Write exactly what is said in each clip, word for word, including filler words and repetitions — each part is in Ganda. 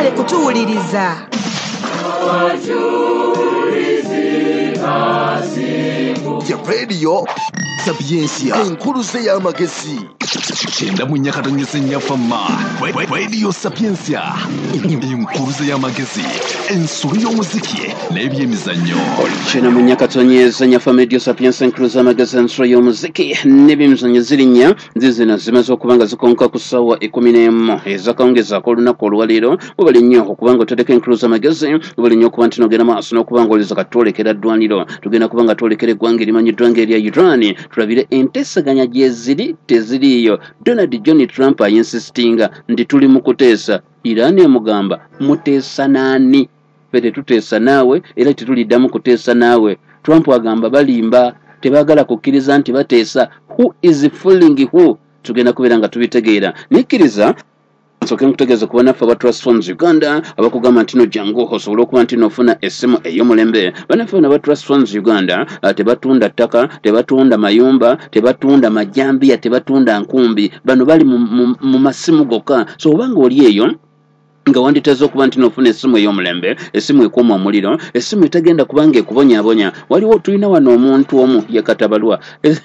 mwewale kutuwuliriza. Ya radio Sapiensia enkuluze y'amagezi Chenda munyakata nyesenya fama Radio Sapiensia enkuluze y'amagezi ensuri y'omuziki n'ebyemizannyo. Chenda munyakata nyesenya fama Radio Sapiensia enkuluze y'amagezi ensuri y'omuziki n'ebyemizannyo zirinya zizina zimaze okubanga zikonka ku ssaawa ekkumi n'emu ezakawungezaako olunaku olwaleero obali nnyo okubanga otadeko enkuluze y'amagezi obali nnyo okuba nti nogenda maaso n'okubanga oliza katwolekera ddwaniro tugenda kubanga twolekera eggwanga erimanyiddwa ng'erya Iran tulabire enteesaganya gye ziri teziriiyo. Donald John Trump ayinsistinga ndi tuli mu kuteesa Iran emugamba muteesa naani fete tuteesa naawe era tetuliddamu kuteesa naawe. Trump agamba balimba tebaagala kukkiriza nti bateesa. Who is fooling who? Tugenda kubeera nga tubitegeera nikkiriza soke nkutegeeza kuba naffe aba Trust Funds Uganda abakugamba nti no jangu osobola okuba nti nofuna essimu ey'omulembe. Banaffe bano aba Trust Funds Uganda tebatunda ttaka, tebatunda mayumba, tebatunda majambiya, tebatunda nkumbi. Bano bali mu masimu gokka. So obanga oli eyo nga wanditaza okuba nti nofuna essimu ey'omulembe, essimu ekuuma omuliro, essimu etagenda kubanga ekubonyaabonya, waliwo tulina wano omuntu omu yakatabalwa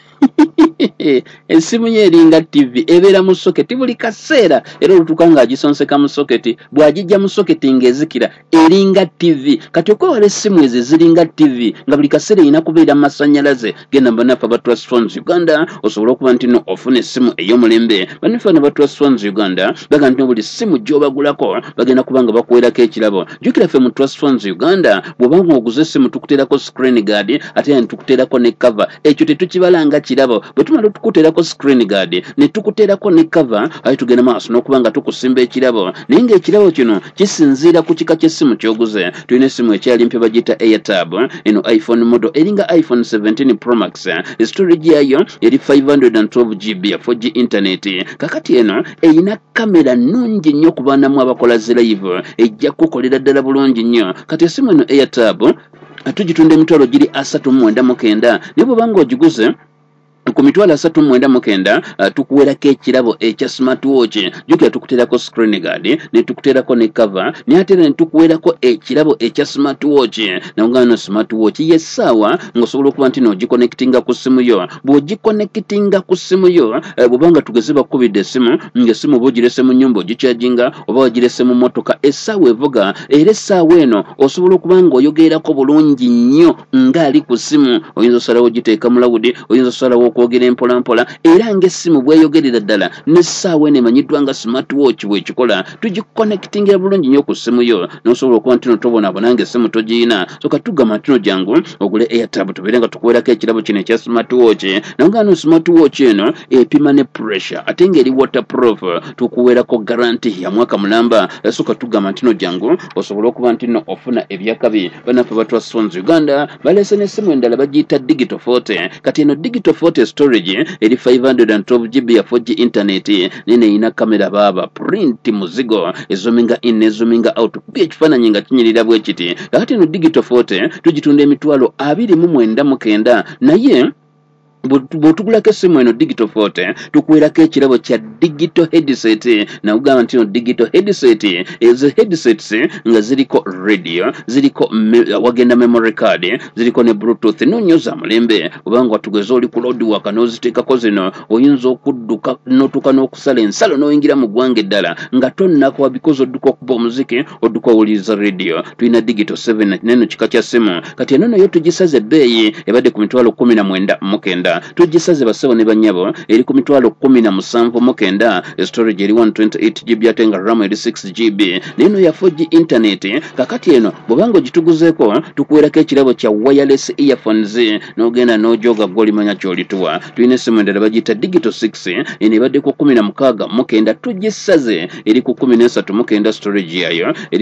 essimu ye eringa T V ebeera mu soketi buli kaseera era olutuuka ng'agisonseka mu soketi bw'agijja mu soketi ng'ezikira eringa T V. Kati okwewala essimu ezo ziringa T V nga buli kaseera erina kubeera masannyalaze genda banaffe aba Trust Funds Uganda osobola okuba nti no ofuna essimu ey'omulembe. Banaffe aba Trust Funds Uganda baga nti buli ssimu gy'obagulako bagenda kubanga bakuweerako ekirabo. Jjukira ffe mu Trust Funds Uganda bw'obanga oguze essimu tukuteerako screen guard ate era tukuteerako ne cover. Ekyo tetukibalanga kirabo bwe tumala tukuteerako screen guard ne tukuteerako ne cover ayi tugenda maaso n'okubanga tukusimba ekirabo naye ng'ekirabo kino kisinziira ku kika ky'essimu ky'oguze. Tulina essimu ekyali mpya bagiyita AirTab eno iPhone model eringa iPhone seventeen Pro Max. Storage yayo eri five hundred twelve gigabytes ya four G internet. Kakati eno eyina kamera nnungi nnyo ku baanamu abakola zi live ejja kukolera ddala bulungi nnyo. Kati essimu eno AirTab tugitunda emitwalo giri asatu mu mwenda mu kenda naye bw'obanga ogiguze ku mitwalo asatu mu mwenda mu kenda uh, tukuweerako ekirabo ekya smartwatch. Jjukira tukuteerako screen guard ne tukuteerako ne cover naye ate ne tukuweerako ekirabo ekya smartwatch. Nawugana no smartwatch yessaawa ng'osobola okuba nti n'ogiconnectinga ku ssimu yo. Bw'ogiconnectinga ku ssimu yo uh, bw'obanga tugeze bakubidde essimu ng'essimu oba ogirese mu nnyumba ogikyajinga oba ogirese mu mmotoka essaawa evuga era essaawa eno osobola okuba ng'oyogerako bulungi nnyo ng'ali ku ssimu. Oyinza osalawo ogiteeka mu lawudi, oyinza osalawo okwogera empola mpola era ng'essimu bweyogerera ddala n'essaawa eno emanyiddwa nga smartwatch bw'ekikola tugiconnectingira bulungi nnyo ku ssimu yo n'osobola okuba nti no tobonaabona ng'essimu togiyina. So katugamba nti no jangu ogule AirTab tubeere nga tukuweerako ekirabo kino ekya smartwatch. Nawugano smartwatch eno epima ne pressure ate ng'eri waterproof tukuweerako guarantee ya mwaka mulamba. So katugamba nti no jangu osobola okuba nti no ofuna ebyakabi. Banaffe aba Trust Funds Uganda baleese n'essimu endala bagiyita Digital Forte. Kati eno Digital Forte storage eri five hundred twelve gigabytes ya four G internet nene ina kamera baba print muzigo ezominga in ezominga out ekifaananyi nga kinyirira bwe kiti. Kati no Digital Forte tugitunda emitwalo abiri mu mwenda mu kenda naye bw'otugulako essimu eno Digital Forte tukuweerako ekirabo kya digital headset. Nawugamba nti no digital headset ezo headsets nga ziriko radio ziriko me, wagenda memory card ziriko ne bluetooth nonyo za mulembe. Obanga watugeza oli ku load waka n'oziteekako zino oyinza okudduka n'otuuka n'okusala ensalo n'oyingira mu ggwanga eddala nga tonnakuwa because odduka okuba omuziki odduka owuliriza radio. Tulina Digital seven neno kika kya ssimu. Kati eno nayo tugisaze ebbeeyi ebadde ku mitwalo kumi na mwenda mu kenda tugisaze basebo ne banyabo eri ku mitwalo kumi na musanvu mu kenda. Storage eri one twenty-eight gigabytes ate nga RAM eri six gigabytes neno ya four G internet. Kakati eno bw'obanga ogituguzeeko tukuweerako ekirabo kya wireless earphones n'ogenda n'ojoga gwolimanya ky'olituwa. Tulina essimu endala bagiyita Digital six eno ebadde ku kumi na mukaaga mu kenda tugisaze eri ku kumi n'esatu mu kenda storage yayo eri